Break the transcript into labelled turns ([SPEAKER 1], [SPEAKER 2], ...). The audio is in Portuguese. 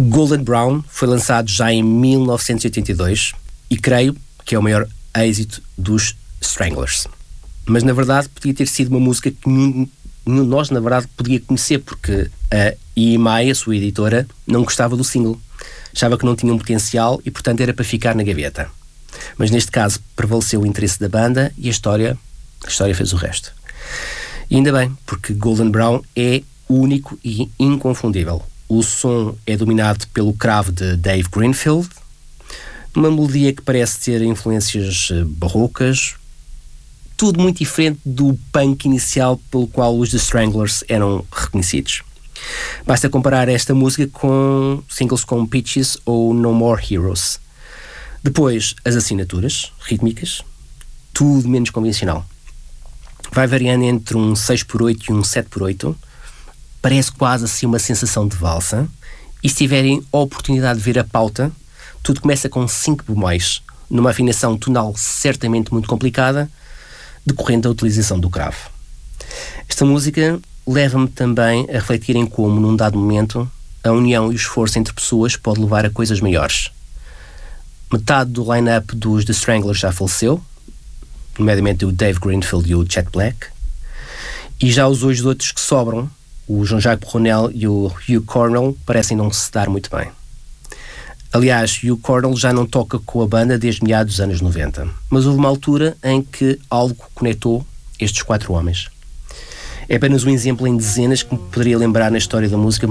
[SPEAKER 1] Golden Brown foi lançado já em 1982 e creio que é o maior êxito dos Stranglers. Mas na verdade podia ter sido uma música que nenhum de nós na verdade podia conhecer, porque a EMI, a sua editora, não gostava do single. Achava que não tinha um potencial e portanto era para ficar na gaveta. Mas neste caso prevaleceu o interesse da banda e a história fez o resto. E ainda bem, porque Golden Brown é único e inconfundível. O som é dominado pelo cravo de Dave Greenfield, uma melodia que parece ter influências barrocas, tudo muito diferente do punk inicial pelo qual os The Stranglers eram reconhecidos. Basta comparar esta música com singles como Peaches ou No More Heroes. Depois, as assinaturas rítmicas, tudo menos convencional. Vai variando entre um 6x8 e um 7x8, parece quase assim uma sensação de valsa, e se tiverem a oportunidade de ver a pauta, tudo começa com 5 bemóis, numa afinação tonal certamente muito complicada, decorrente da utilização do cravo. Esta música leva-me também a refletir em como, num dado momento, a união e o esforço entre pessoas pode levar a coisas maiores. Metade do line-up dos The Stranglers já faleceu, nomeadamente o Dave Greenfield e o Chet Black, e já os dois outros que sobram, o Jean-Jacques Brunel e o Hugh Cornell, parecem não se dar muito bem. Aliás, Hugh Cornell já não toca com a banda desde meados dos anos 90, mas houve uma altura em que algo conectou estes 4 homens. É apenas um exemplo em dezenas que me poderia lembrar na história da música